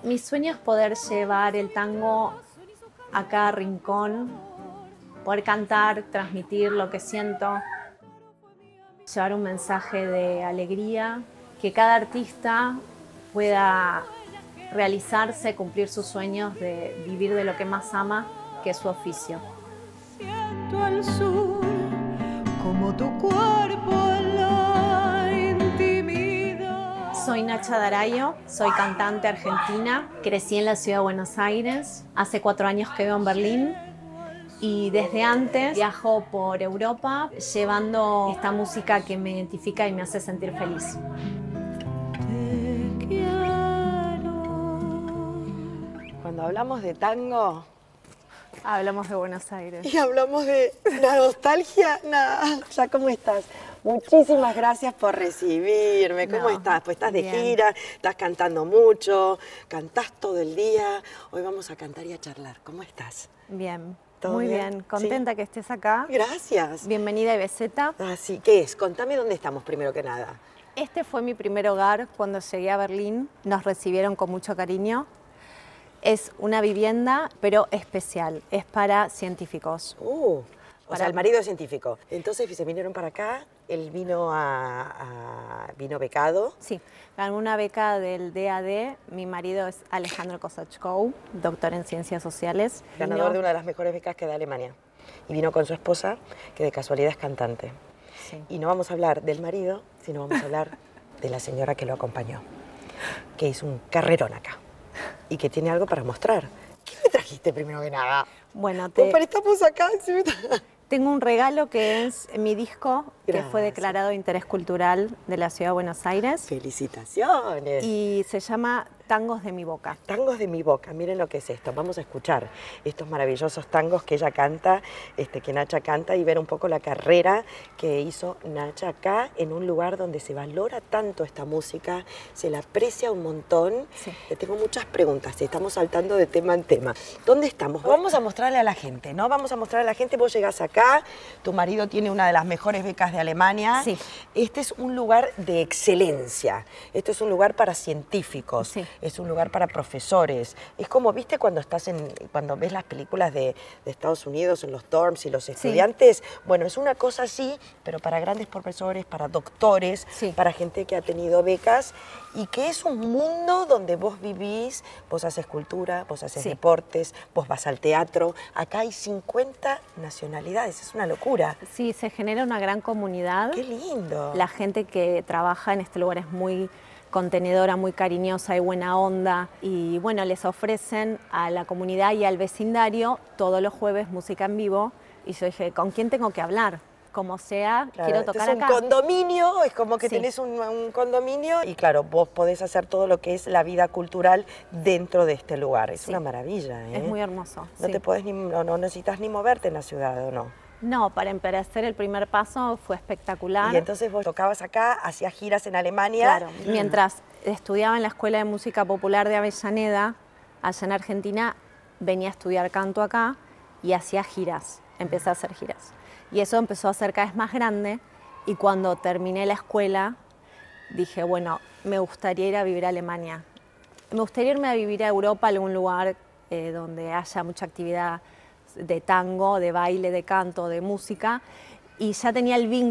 Mi sueño es poder llevar el tango a cada rincón, poder cantar, transmitir lo que siento, llevar un mensaje de alegría, que cada artista pueda realizarse, cumplir sus sueños de vivir de lo que más ama, que es su oficio. Siento al sur como tu cuerpo en la intimidad. Soy Nacha D'Araio, soy cantante argentina, crecí en la ciudad de Buenos Aires, hace 4 años que vivo en Berlín y desde antes viajo por Europa llevando esta música que me identifica y me hace sentir feliz. Te quiero. Cuando hablamos de tango Hablamos de Buenos Aires. y hablamos de la nostalgia, nada, ya ¿cómo estás? Muchísimas gracias por recibirme. ¿Cómo No, estás? Pues estás de bien. gira, estás cantando mucho, cantás todo el día. Hoy vamos a cantar y a charlar. ¿Cómo estás? Bien, ¿Todo muy bien? bien. Contenta que estés acá. Gracias. Bienvenida a Ibezeta. Así, ¿qué es? Contame dónde estamos primero que nada. Este fue mi primer hogar cuando llegué a Berlín. Nos recibieron con mucho cariño. Es una vivienda, pero especial. Es para científicos. O Para- sea, el marido es científico. Entonces se vinieron para acá, él vino vino becado. Sí, ganó una beca del DAD. Mi marido es Alejandro Kosachkou, doctor en Ciencias Sociales. Ganador Vino- de una de las mejores becas que da Alemania. Y vino con su esposa, que de casualidad es cantante. Sí. Y no vamos a hablar del marido, sino vamos a hablar de la señora que lo acompañó, que hizo un carrerón acá y que tiene algo para mostrar. ¿Qué me trajiste primero que nada? Bueno, Pues estamos acá. tengo un regalo que es mi disco, que fue Gracias. declarado de interés cultural de la Ciudad de Buenos Aires Felicitaciones. y se llama Tangos de mi boca. Tangos de mi boca, miren lo que es esto. Vamos a escuchar estos maravillosos tangos que ella canta, que Nacha canta, y ver un poco la carrera que hizo Nacha acá, en un lugar donde se valora tanto esta música, se la aprecia un montón. Sí. Le tengo muchas preguntas, estamos saltando de tema en tema. ¿Dónde estamos? Vamos a mostrarle a la gente, ¿no? Vamos a mostrarle a la gente, vos llegás acá, tu marido tiene una de las mejores becas de Alemania. Sí. Este es un lugar de excelencia, este es un lugar para científicos. Sí. Es un lugar para profesores. Es como, ¿viste cuando cuando ves las películas de Estados Unidos en los dorms y los estudiantes? Bueno, es una cosa así, pero para grandes profesores, para doctores, Sí. para gente que ha tenido becas, y que es un mundo donde vos vivís, vos haces cultura, vos haces Sí. deportes, vos vas al teatro. Acá hay 50 nacionalidades, es una locura. Sí, se genera una gran comunidad. ¡Qué lindo! La gente que trabaja en este lugar es muy contenedora, muy cariñosa y buena onda. Y bueno, les ofrecen a la comunidad y al vecindario todos los jueves música en vivo. Y yo dije, ¿con quién tengo que hablar? Como sea, Claro, quiero este tocar es un acá. condominio, es como que Sí. tenés un condominio y claro, vos podés hacer todo lo que es la vida cultural dentro de este lugar. Es Sí. una maravilla, ¿eh? Es muy hermoso. No sí. te podés no necesitas ni moverte en la ciudad, ¿o no? No, para empezar el primer paso fue espectacular. Y entonces vos tocabas acá, hacías giras en Alemania. Claro, mientras estudiaba en la Escuela de Música Popular de Avellaneda, allá en Argentina, venía a estudiar canto acá y hacía giras, empecé a hacer giras. Y eso empezó a ser cada vez más grande y cuando terminé la escuela dije, bueno, me gustaría ir a vivir a Alemania. Me gustaría irme a vivir a Europa, a algún lugar donde haya mucha actividad de tango, de baile, de canto, de música. Y ya tenía el vínculo